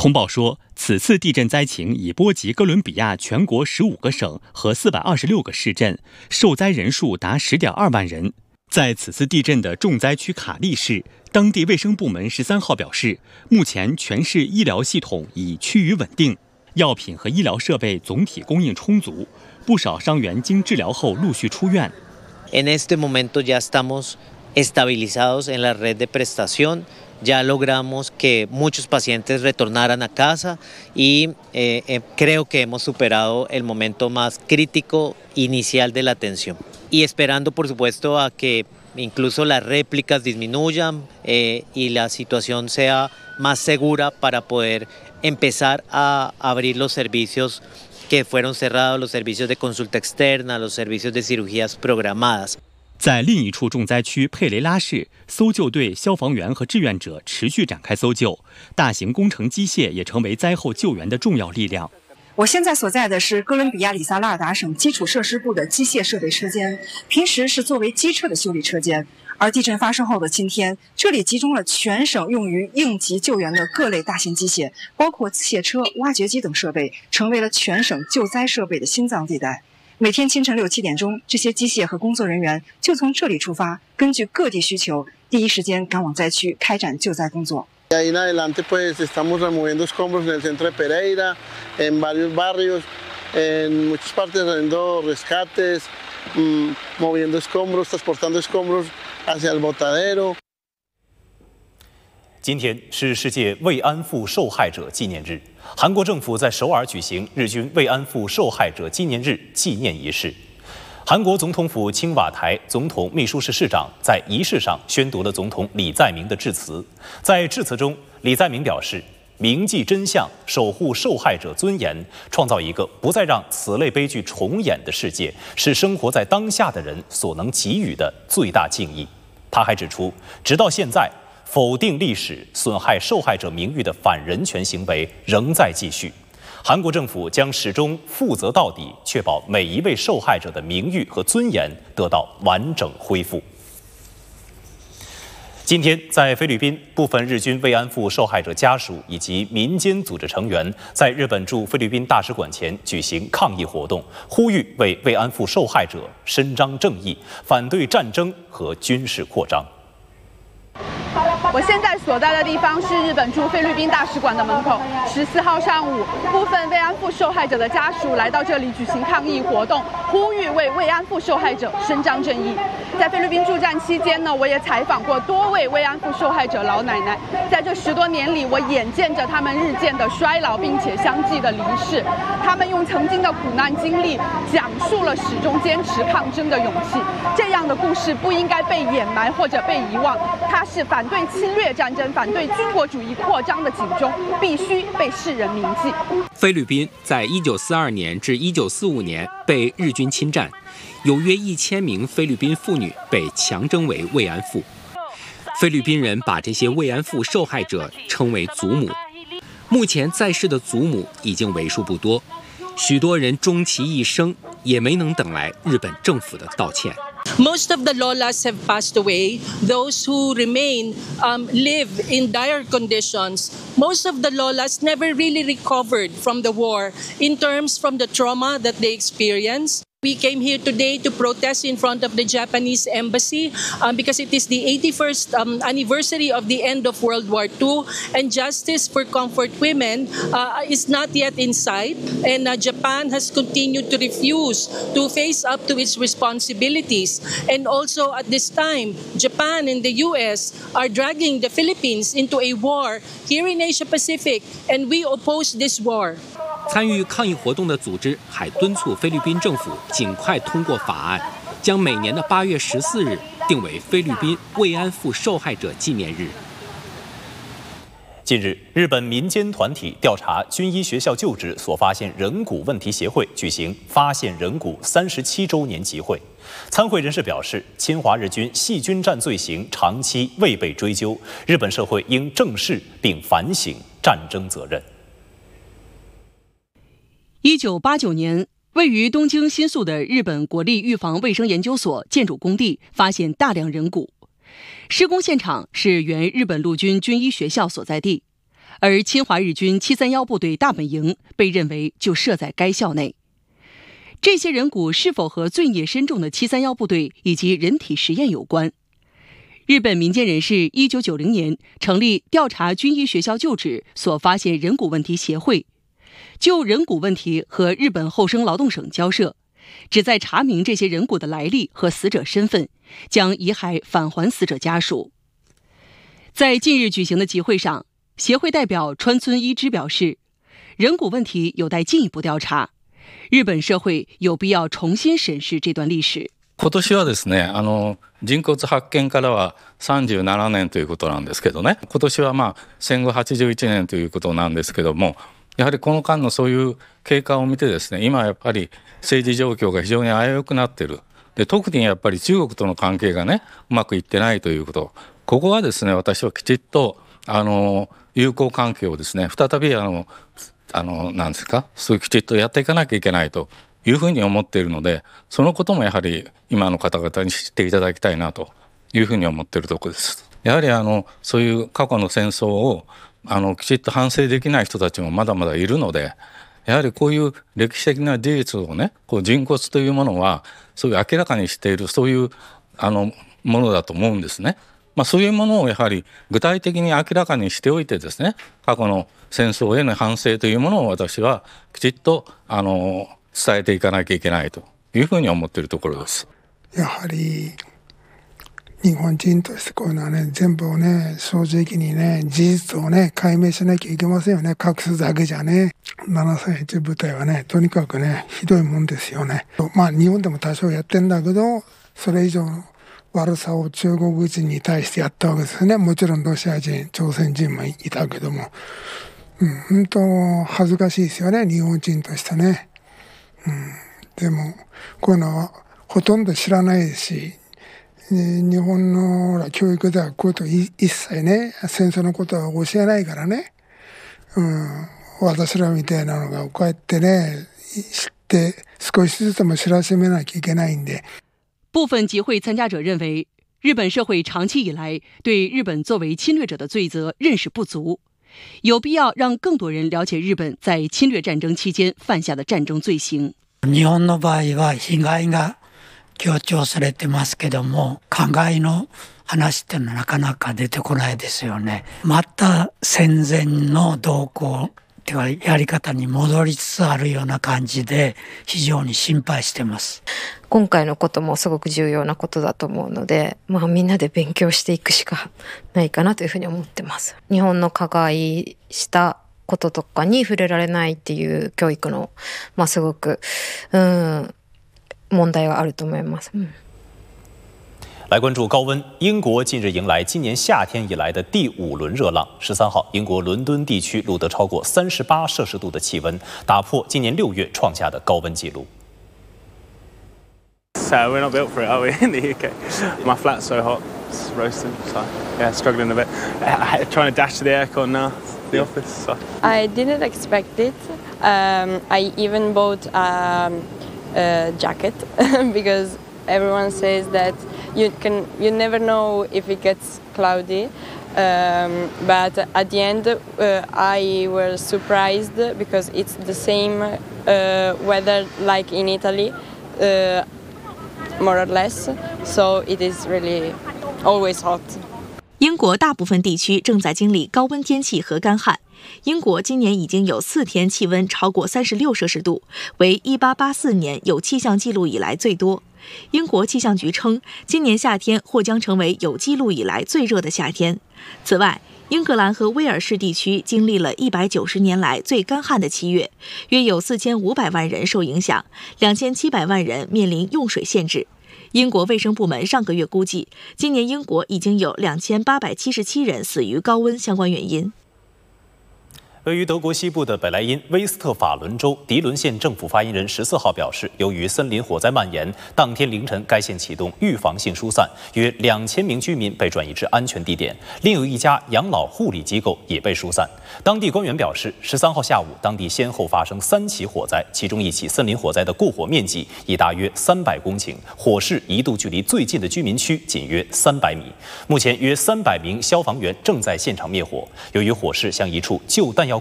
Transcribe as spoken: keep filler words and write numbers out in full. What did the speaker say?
通报说，此次地震灾情已波及哥伦比亚全国十五个省和四百二十六个市镇，受灾人数达十点二万人。在此次地震的重灾区卡利市，当地卫生部门十三号表示，目前全市医疗系统已趋于稳定，药品和医疗设备总体供应充足，不少伤员经治疗后陆续出院。 En este momento ya estamos estabilizados en la red de prestación. Ya logramos que muchos pacientes retornaran a casa y eh, eh, creo que hemos superado el momento más crítico inicial de la atención. Y esperando, por supuesto, a que incluso las réplicas disminuyan eh, y la situación sea más segura para poder empezar a abrir los servicios que fueron cerrados, los servicios de consulta externa, los servicios de cirugías programadas. 在另一处重灾区佩雷拉市，搜救队、消防员和志愿者持续展开搜救，大型工程机械也成为灾后救援的重要力量。 我现在所在的是哥伦比亚里萨拉尔达省基础设施部的机械设备车间，平时是作为机车的修理车间。而地震发生后的今天，这里集中了全省用于应急救援的各类大型机械，包括刺械车、挖掘机等设备，成为了全省救灾设备的心脏地带。每天清晨六七点钟，这些机械和工作人员就从这里出发，根据各地需求，第一时间赶往灾区开展救灾工作。 ahí en adelante, pues estamos removiendo escombros en el centro de Pereira, en varios barrios, en muchas partes haciendo rescates, moviendo escombros, transportando escombros hacia el botadero. 今天是世界慰安妇受害者纪念日，韩国政府在首尔举行日军慰安妇受害者纪念日纪念仪式。韩国总统府青瓦台总统秘书室室长在仪式上宣读了总统李在明的致辞。在致辞中，李在明表示，铭记真相，守护受害者尊严，创造一个不再让此类悲剧重演的世界，是生活在当下的人所能给予的最大敬意。他还指出，直到现在，否定历史、损害受害者名誉的反人权行为仍在继续。韩国政府将始终负责到底，确保每一位受害者的名誉和尊严得到完整恢复。今天，在菲律宾，部分日军慰安妇受害者家属以及民间组织成员在日本驻菲律宾大使馆前举行抗议活动，呼吁为慰安妇受害者伸张正义，反对战争和军事扩张。 我现在所在的地方是日本驻菲律宾大使馆的门口。十四号上午，部分慰安妇受害者的家属来到这里举行抗议活动，呼吁为慰安妇受害者伸张正义。在菲律宾驻站期间呢，我也采访过多位慰安妇受害者老奶奶。在这十多年里，我眼见着他们日渐的衰老，并且相继的离世。他们用曾经的苦难经历，讲述了始终坚持抗争的勇气。这样的故事不应该被掩埋或者被遗忘，它是反对侵略战争、反对军国主义扩张的警钟，必须被世人铭记。 菲律宾在一九四二年至一九四五年被日军侵占，有约一千名菲律宾妇女被强征为慰安妇。菲律宾人把这些慰安妇受害者称为祖母。目前在世的祖母已经为数不多，许多人终其一生也没能等来日本政府的道歉。 Most of the lolas have passed away. Those who remain um, live in dire conditions. Most of the lolas never really recovered from the war in terms from the trauma that they experienced. We came here today to protest in front of the Japanese embassy um, because it is the eighty-first um, anniversary of the end of World War Two, and justice for comfort women uh, is not yet in sight, and uh, Japan has continued to refuse to face up to its responsibilities. And also at this time, Japan and the U S are dragging the Philippines into a war here in Asia Pacific, and we oppose this war. 参与抗议活动的组织还敦促菲律宾政府尽快通过法案，将每年的八月十四日定为菲律宾慰安妇受害者纪念日。 近日，日本民间团体调查军医学校旧址所发现人骨问题协会举行发现人骨三十七周年集会。参会人士表示，侵华日军细菌战罪行长期未被追究，日本社会应正视并反省战争责任。 一九八九年，位于东京新宿的日本国立预防卫生研究所建筑工地发现大量人骨，施工现场是原日本陆军军医学校所在地。 而侵华日军七三一部队大本营被认为就设在该校内。这些人骨是否和罪孽深重的七三一部队以及人体实验有关？日本民间人士一九九零年成立调查军医学校旧址所发现人骨问题协会，就人骨问题和日本厚生劳动省交涉，旨在查明这些人骨的来历和死者身份，将遗骸返还死者家属。在近日举行的集会上，协会代表川村一之表示，人骨问题有待进一步调查，日本社会有必要重新审视这段历史。 今年はですね、あの人骨発見からはさんじゅうななねんということなんですけどね、今年はまあ戦後はちじゅういちねんということなんですけども、やはりこの間のそういう経過を見てですね、今やっぱり政治状況が非常に危うくなっている。で、特にやっぱり中国との関係がね、うまくいってないということ。ここはですね、私はきちっとあの友好関係をですね、再びあのあのなんですか、そういうきちっとやっていかなきゃいけないというふうに思っているので、そのこともやはり今の方々に知っていただきたいなというふうに思っているところです。やはりあのそういう過去の戦争をあのきちっと反省できない人たちもまだまだいるので、やはりこういう歴史的な事実をね、こう人骨というものはそういう明らかにしているそういうあのものだと思うんですね。まあ、そういうものをやはり具体的に明らかにしておいてですね、過去の戦争への反省というものを私はきちっとあの伝えていかなきゃいけないというふうに思っているところです。 やはり日本人としてこういうのはね、全部をね、正直にね、事実をね、解明しなきゃいけませんよね。隠すだけじゃね。ななさんいち部隊はね、とにかくね、ひどいもんですよね。まあ日本でも多少やってんだけど、それ以上の悪さを中国人に対してやったわけですね。もちろんロシア人、朝鮮人もいたけども。うん、本当恥ずかしいですよね、日本人としてね。うん、でも、こういうのはほとんど知らないですし、日本の教育ではこういうこと一切ね、戦争のことは教えないからね。うん、私らみたいなのがこうやってね、知って少しずつも知らしめなきゃいけないんで。 部分集会参加者认为，日本社会长期以来对日本作为侵略者的罪责认识不足，有必要让更多人了解日本在侵略战争期间犯下的战争罪行。 日本の場合は被害が強調されてますけども、加害の話ってのはなかなか出てこないですよね。また戦前の動向っていうかやり方に戻りつつあるような感じで非常に心配してます。 今回のこともすごく重要なことだと思うので、まあみんなで勉強していくしかないかなというふうに思ってます。日本の加害したこととかに触れられないっていう教育の、まあすごく、うん、問題はあると思います。嗯来关注高温，英国近日迎来今年夏天以来的第五轮热浪。十三号，英国伦敦地区录得超过三十八摄氏度的气温，打破今年六月创下的高温纪录。 So we're not built for it, are we, in the U K? My flat's so hot, it's roasting, so yeah, struggling a bit. Trying to dash to the aircon now, the office. So. I didn't expect it. Um, I even bought um, a jacket because everyone says that you can you never know if it gets cloudy. Um, but at the end, uh, I was surprised because it's the same uh, weather like in Italy. Uh, more or less, so it is really always hot. 英国大部分地区正在经历高温天气和干旱。英国今年已经有四天气温超过三十六摄氏度，为一八八四年有气象记录以来最多。英国气象局称，今年夏天或将成为有记录以来最热的夏天。此外，英格兰和威尔士地区经历了一百九十年来最干旱的七月，约有四千五百万人受影响，两千七百万人面临用水限制。英国卫生部门上个月估计，今年英国已经有两千八百七十七人死于高温相关原因。 位于德国西部的北莱茵威斯特法伦州迪伦县政府发言人十四号表示，由于森林火灾蔓延，当天凌晨该县启动预防性疏散，约两千名居民被转移至安全地点，另有一家养老护理机构也被疏散。当地官员表示，十三号下午，当地先后发生三起火灾，其中一起森林火灾的过火面积已达约三百公顷，火势一度距离最近的居民区仅约三百米。目前，约三百名消防员正在现场灭火。由于火势向一处旧弹药